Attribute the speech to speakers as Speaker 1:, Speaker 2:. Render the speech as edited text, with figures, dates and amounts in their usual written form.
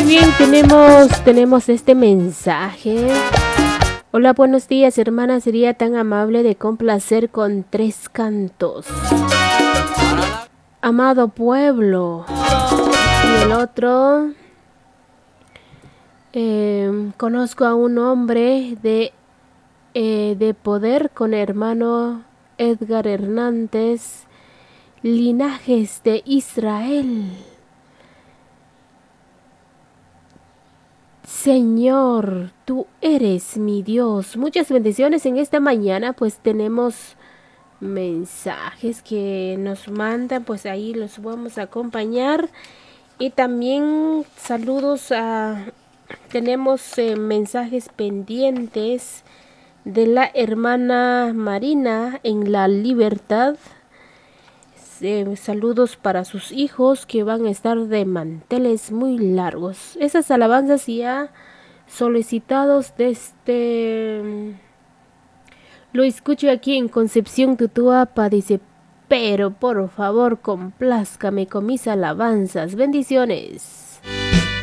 Speaker 1: bien, tenemos este mensaje. Hola, buenos días, hermana. Sería tan amable de complacer con 3 cantos. Amado pueblo. Y el otro. Conozco a un hombre de poder con hermano Edgar Hernández, linajes de Israel. Señor, tú eres mi Dios. Muchas bendiciones en esta mañana, pues tenemos mensajes que nos mandan, pues ahí los vamos a acompañar. Y también saludos tenemos mensajes pendientes de la hermana Marina en La Libertad. Saludos para sus hijos que van a estar de manteles muy largos. Esas alabanzas ya solicitados desde... Lo escucho aquí en Concepción Tutuapa, dice, pero por favor complázcame con mis alabanzas. Bendiciones.